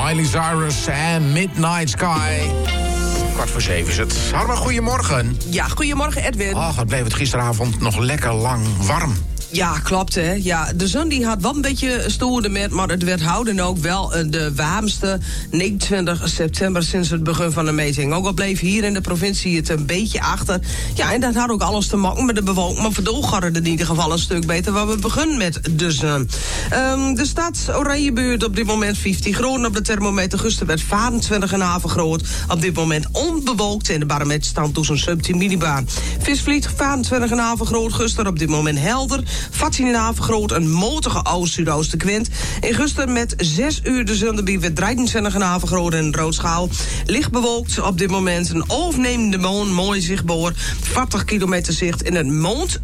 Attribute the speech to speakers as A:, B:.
A: Miley Cyrus en Midnight Sky. 6:45 is het. Harma, goedemorgen.
B: Ja, goedemorgen Edwin.
A: Oh, wat bleef het gisteravond nog lekker lang warm.
B: Ja, klopt hè. Ja, de zon die had wel een beetje stoorde met, maar het werd houden ook wel de warmste 29 september sinds het begin van de meting. Ook al bleef hier in de provincie het een beetje achter. Ja, en dat had ook alles te maken met de bewolking. Maar vandaag gaat het in ieder geval een stuk beter waar we beginnen met de zon. De stad Oranjebuurt op dit moment 15 graden op de thermometer. Gisteren werd 25,5 graden. Op dit moment onbewolkt en de barometer staat tussen 17 millibaan. Visvliet 25,5 graden. Gisteren op dit moment helder. 14,5 graden, een motige oost-zuidoostenwind. En gisteren met 6 uur de zonnebier werd 23,5 graden in Roodschaal. Licht bewolkt op dit moment. Een overnemende maan, mooi zichtbaar. 40 kilometer zicht in het mond.